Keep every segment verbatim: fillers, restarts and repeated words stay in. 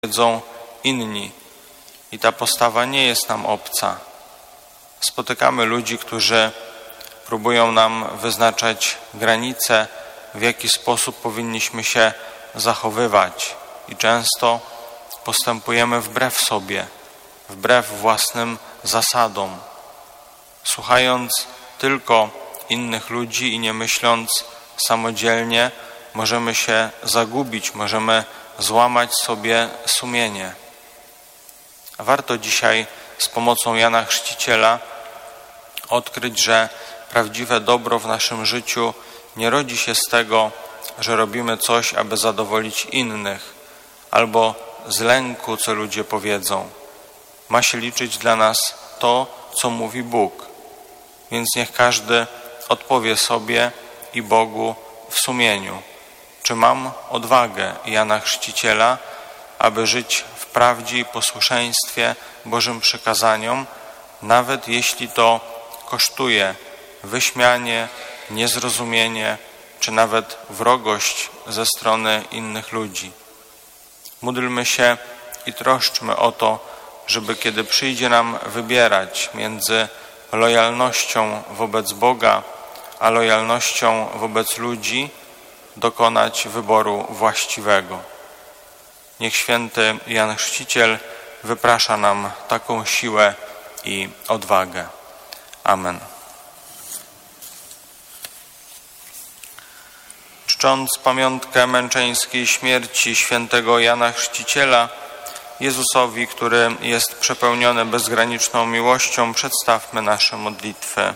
wiedzą inni. I ta postawa nie jest nam obca. Spotykamy ludzi, którzy próbują nam wyznaczać granice, w jaki sposób powinniśmy się zachowywać. I często postępujemy wbrew sobie, wbrew własnym zasadom, słuchając tylko innych ludzi i nie myśląc samodzielnie, możemy się zagubić, możemy złamać sobie sumienie. Warto dzisiaj z pomocą Jana Chrzciciela odkryć, że prawdziwe dobro w naszym życiu nie rodzi się z tego, że robimy coś, aby zadowolić innych, albo z lęku, co ludzie powiedzą. Ma się liczyć dla nas to, co mówi Bóg. Więc niech każdy odpowie sobie i Bogu w sumieniu. Czy mam odwagę Jana Chrzciciela, aby żyć w prawdzie i posłuszeństwie Bożym przykazaniom, nawet jeśli to kosztuje wyśmianie, niezrozumienie, czy nawet wrogość ze strony innych ludzi. Módlmy się i troszczmy o to, żeby kiedy przyjdzie nam wybierać między lojalnością wobec Boga, a lojalnością wobec ludzi, dokonać wyboru właściwego. Niech święty Jan Chrzciciel wyprasza nam taką siłę i odwagę. Amen. Czcząc pamiątkę męczeńskiej śmierci świętego Jana Chrzciciela, Jezusowi, który jest przepełniony bezgraniczną miłością, przedstawmy nasze modlitwy.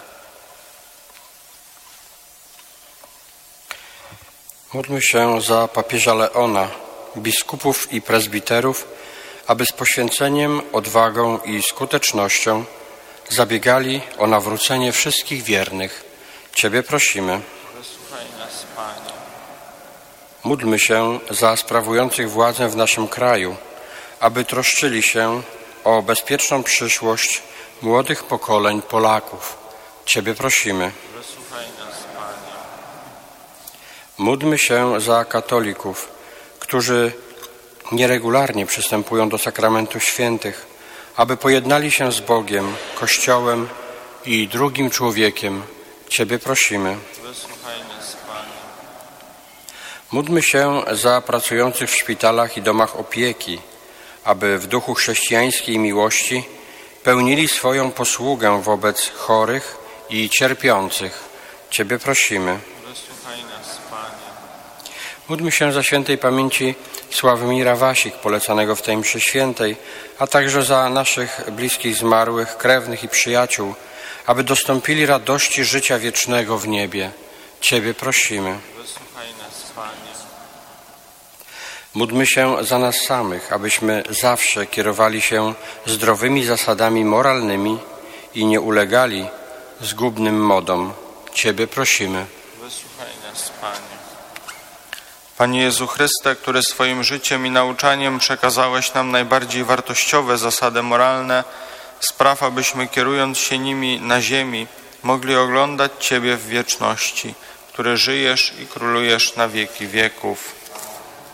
Módlmy się za papieża Leona, biskupów i prezbiterów, aby z poświęceniem, odwagą i skutecznością zabiegali o nawrócenie wszystkich wiernych. Ciebie prosimy. Wysłuchaj nas, Panie. Módlmy się za sprawujących władzę w naszym kraju, aby troszczyli się o bezpieczną przyszłość młodych pokoleń Polaków. Ciebie prosimy. Wysłuchaj nas, Panie. Módlmy się za katolików, którzy nieregularnie przystępują do sakramentów świętych, aby pojednali się z Bogiem, Kościołem i drugim człowiekiem. Ciebie prosimy. Wysłuchaj nas, Panie. Módlmy się za pracujących w szpitalach i domach opieki, aby w duchu chrześcijańskiej miłości pełnili swoją posługę wobec chorych i cierpiących. Ciebie prosimy. Wysłuchaj nas, Panie. Módlmy się za świętej pamięci Sławomira Wasik, polecanego w tej mszy świętej, a także za naszych bliskich zmarłych, krewnych i przyjaciół, aby dostąpili radości życia wiecznego w niebie. Ciebie prosimy. Wysłuchaj nas, Panie. Módlmy się za nas samych, abyśmy zawsze kierowali się zdrowymi zasadami moralnymi i nie ulegali zgubnym modom. Ciebie prosimy. Wysłuchaj nas, Panie. Panie Jezu Chryste, który swoim życiem i nauczaniem przekazałeś nam najbardziej wartościowe zasady moralne, spraw, abyśmy kierując się nimi na ziemi, mogli oglądać Ciebie w wieczności, który żyjesz i królujesz na wieki wieków.